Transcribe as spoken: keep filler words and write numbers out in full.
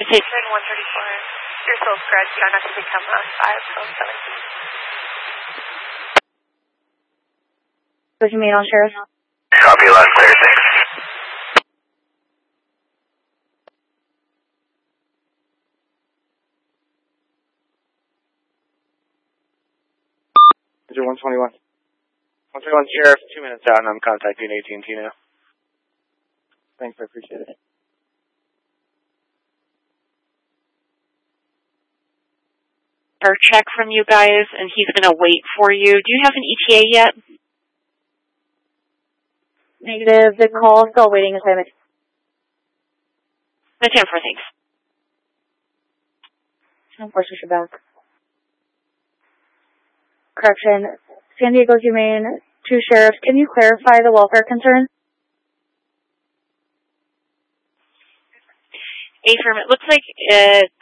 Citation one thirty-four. You're still scratched. You don't have to become a five twelve seventeen. What do you mean on Sheriff? Copy, last clear, six. one twenty-one. one twenty-one Sheriff, two minutes out, and I'm contacting A T and T now. Thanks, I appreciate it. Or check from you guys, and he's going to wait for you. Do you have an E T A yet? Negative. The call still waiting assignment. The ten four, thanks. Of course, we should back. Correction. San Diego Humane, two sheriffs. Can you clarify the welfare concern? Affirm. It looks like uh,